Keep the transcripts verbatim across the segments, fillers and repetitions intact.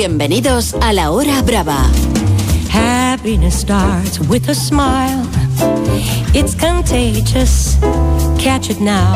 Bienvenidos a La Hora Brava. Happiness starts with a smile. It's contagious. Catch it now.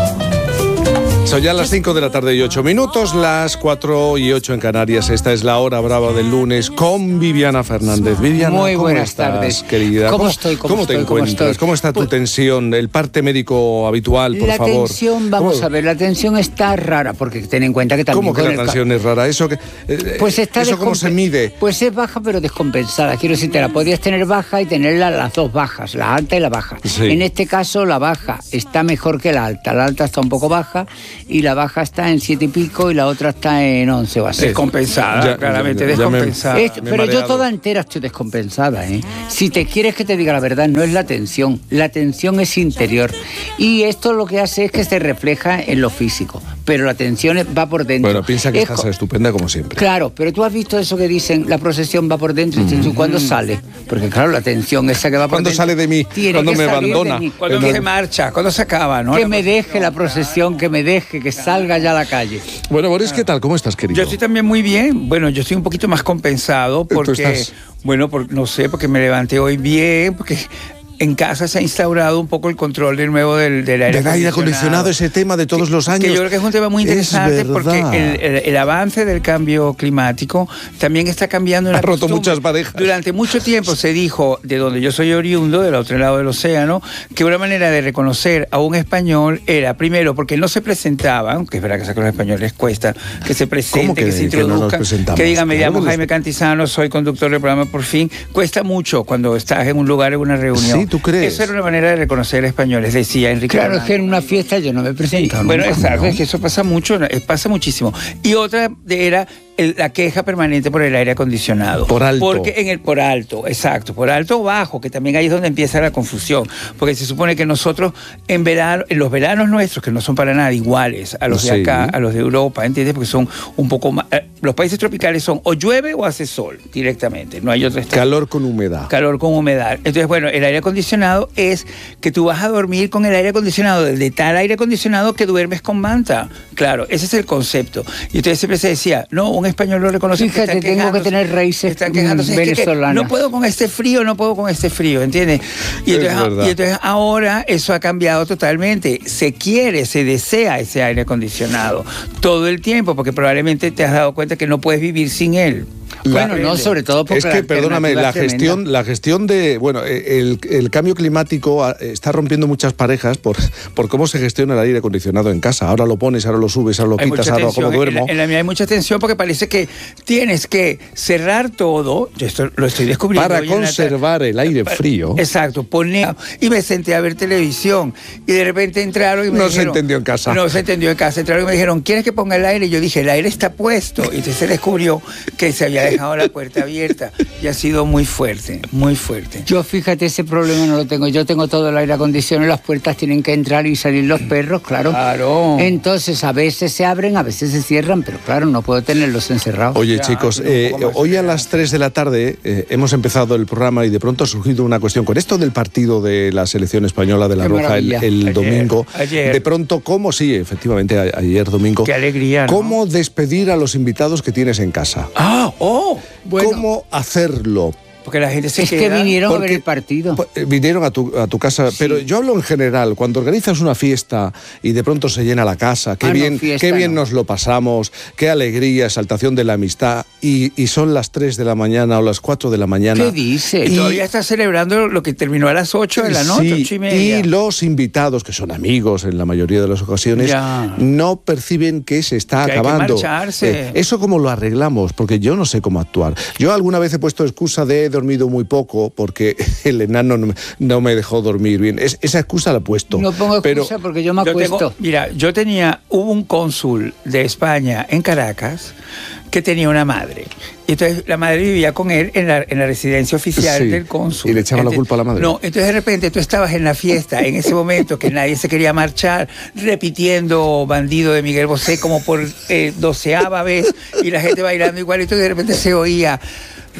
Son ya las cinco de la tarde y ocho minutos, las cuatro y ocho en Canarias. Esta es La Hora Brava del lunes con Viviana Fernández. Viviana, muy ¿cómo buenas estás, tardes, querida? ¿Cómo, ¿Cómo estoy? ¿Cómo, ¿Cómo te estoy, encuentras? ¿Cómo, ¿Cómo está tu pues, tensión? El parte médico habitual, por la favor. La tensión, vamos ¿Cómo? a ver, la tensión está rara, porque ten en cuenta que también... ¿Cómo que la el tensión ca- es rara? ¿Eso, que, eh, Pues está ¿eso cómo se mide? Pues es baja pero descompensada. Quiero decir, te la podrías tener baja y tenerla las dos bajas, la alta y la baja. Sí. En este caso, la baja está mejor que la alta. La alta está un poco baja y la baja está en siete y pico y la otra está en once o así. Descompensada, Ya, claramente ya, ya me- descompensada. Es- me he pero yo mareado. toda entera estoy descompensada, ¿eh? Si te quieres que te diga la verdad, no es la tensión. La tensión es interior. Y esto lo que hace es que se refleja en lo físico. Pero la tensión es- va por dentro. Bueno, piensa que Es estás co- estupenda como siempre. Claro, pero tú has visto eso que dicen, la procesión va por dentro y dices tú, ¿cuándo sale? Porque claro, la tensión esa que va por ¿Cuándo dentro... sale de mí? tiene ¿Cuándo que me salir de abandona? mí. Cuando Que- se marcha, cuando se acaba, ¿no? Que La me procesión. deje la procesión, que me deje, que salga ya a la calle. Bueno, Boris, ¿qué tal? ¿Cómo estás, querido? Yo estoy también muy bien. Bueno, yo estoy un poquito más compensado ¿Tú porque, estás? bueno, por, no sé, porque me levanté hoy bien, porque en casa se ha instaurado un poco el control de nuevo del, del aire Del aire acondicionado, ese tema de todos los años. Que yo creo que es un tema muy Es interesante porque verdad. el, el- el avance del cambio climático también está cambiando una Ha roto costumbre. muchas parejas. Durante mucho tiempo se dijo, de donde yo soy oriundo, del otro lado del océano, que una manera de reconocer a un español era, primero, porque no se presentaban, aunque es verdad que a los españoles cuesta que se presenten, ¿Cómo que- que, se que no nos introduzcan, presentamos? que digan, me Claro llamo que nos- Jaime Cantizano, soy conductor del programa Por Fin. Cuesta mucho cuando estás en un lugar, en una reunión. Sí, ¿tú crees? Esa era una manera de reconocer españoles, decía Enrique. Claro, es Bernal. que en una fiesta yo no me presento. Sí, bueno, nunca. exacto, es que eso pasa mucho, eh, pasa muchísimo. Y otra de- era el- la queja permanente por el aire acondicionado. Por alto. Porque en el por alto, exacto, por alto o bajo, que también ahí es donde empieza la confusión. Porque se supone que nosotros en verano, en los veranos nuestros, que no son para nada iguales a los de Sí. acá, a los de Europa, ¿entiendes? Porque son un poco más. eh, los países tropicales son o llueve o hace sol directamente. No hay otra estación. Calor con humedad. Calor con humedad. Entonces, bueno, el aire acondicionado es que tú vas a dormir con el aire acondicionado, de tal aire acondicionado que duermes con manta. Claro, ese es el concepto. Y entonces siempre se decía, no, un español lo reconoce. Fíjate, que están tengo que quejándose, tener raíces, están quejándose, mm, es que- que venezolanas. no puedo con este frío, no puedo con este frío, ¿entiendes? Y Es entonces, verdad. y entonces ahora eso ha cambiado totalmente. Se quiere, se desea ese aire acondicionado todo el tiempo, porque probablemente te has dado cuenta que no puedes vivir sin él. Bueno, no, sobre todo porque Es que, la perdóname, alternativa la es tremenda. gestión, la gestión de, bueno, el, el cambio climático ah, está rompiendo muchas parejas por, por cómo se gestiona el aire acondicionado en casa. Ahora lo pones, ahora lo subes, ahora lo Hay quitas, mucha ahora tensión. como duermo. En la, en la mía hay mucha tensión porque parece que tienes que cerrar todo. Yo esto lo estoy descubriendo. Para hoy en la conservar tarde. el aire frío. Exacto. Poner, y me senté a ver televisión. Y de repente entraron y me No se dijeron... entendió en casa. No se entendió en casa. Entraron y me dijeron, ¿quieres que ponga el aire? Y yo dije, el aire está puesto. Y entonces se descubrió que se había dejado la puerta abierta. Y ha sido muy fuerte, muy fuerte. Yo, fíjate, ese problema no lo tengo. Yo tengo todo el aire acondicionado, las puertas tienen que entrar y salir los perros, claro. Claro. Entonces, a veces se abren, a veces se cierran, pero claro, no puedo tenerlos encerrados. Oye, Ya, chicos, pero un eh, poco más hoy a general. las tres de la tarde eh, hemos empezado el programa y de pronto ha surgido una cuestión con esto del partido de la selección española de la Qué Roja el, maravilla. el Ayer, domingo. ayer. De pronto, ¿cómo? Sí, efectivamente, a- ayer domingo. Qué alegría, ¿no? ¿Cómo despedir a los invitados que tienes en casa? Ah, oh, bueno. ¿Cómo hacerlo? Porque la gente se Es que queda... vinieron a ver Porque- el partido. Pues, eh, Vinieron a tu, a tu casa, pero yo hablo en general, cuando organizas una fiesta y de pronto se llena la casa, qué Ah, no, bien, fiesta qué bien no. nos lo pasamos, qué alegría, exaltación de la amistad, y, y son las tres de la mañana o las cuatro de la mañana. ¿Qué dices? Y Y- todavía está celebrando lo que terminó a las ocho de la noche, Sí, ocho y media. y los invitados, que son amigos en la mayoría de las ocasiones, Ya. no perciben que se está Que hay que acabando. marcharse. Eh, ¿Eso cómo lo arreglamos? Porque yo no sé cómo actuar. Yo alguna vez he puesto excusa de he dormido muy poco porque el enano no me, no me dejó dormir bien. Es- esa excusa la he puesto. No pongo pero excusa porque yo me Yo acuesto. tengo- mira, yo tenía, hubo un cónsul de España en Caracas que tenía una madre. Y entonces la madre vivía con él en la, en la residencia oficial Sí. del cónsul. ¿Y le echaba la Entonces- culpa a la madre? No, entonces de repente tú estabas en la fiesta, en ese momento que nadie se quería marchar, repitiendo Bandido de Miguel Bosé como por eh, doceava vez, y la gente bailando igualito, y de repente se oía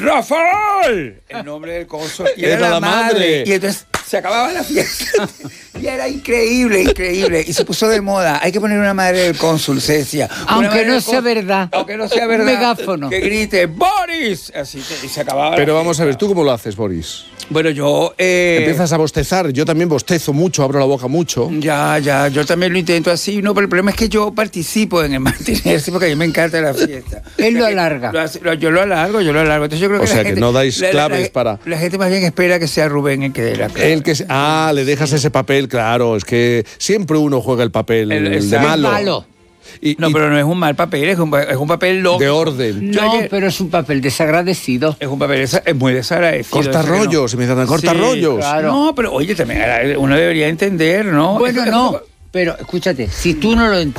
¡Rafael! El nombre del cónsul. Y era, Era la, la madre. madre. Y entonces se acababa la fiesta. Y era increíble, increíble. Y se puso de moda. Hay que poner una madre del cónsul, se decía. Aunque no sea verdad. Aunque no sea verdad. Un megáfono. Que grite, ¡Boris! Así que y se acababa. Pero vamos a ver, ¿tú cómo lo haces, Boris? Bueno, yo... Eh, Empiezas a bostezar, yo también bostezo mucho, abro la boca mucho. Ya, ya, yo también lo intento así, no, pero el problema es que yo participo en el mantenerse porque a mí me encanta la fiesta. Él lo O sea, que alarga. lo hace- lo- yo lo alargo, yo lo alargo. Entonces yo creo O que sea la que gente- no dais la- la- claves la- para- La gente más bien espera que sea Rubén el que dé la clave. El que se- ah, le dejas ese papel, claro, es que siempre uno juega el papel El- de exacto. malo. Malo. Y, No, y pero no es un mal papel, es un, pa- es un papel loco. de orden. Yo No, ayer- pero es un papel desagradecido. Es un papel, es, es muy desagradecido. Corta eso que no- rollos, me dicen, corta Sí, rollos. claro. No, pero oye, también uno debería entender, ¿no? Bueno, Es- es no. como- Pero escúchate, si tú no lo entiendes.